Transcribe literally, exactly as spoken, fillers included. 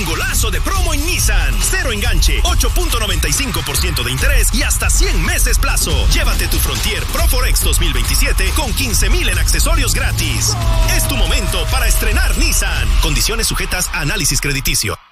golazo de promo en Nissan. Cero enganche, ocho punto noventa y cinco por ciento de interés y hasta cien meses plazo. Llévate tu Frontier Pro Forex dos mil veintisiete con quince mil en accesorios gratis. Es tu momento para estrenar Nissan. Condiciones sujetas a análisis crediticio.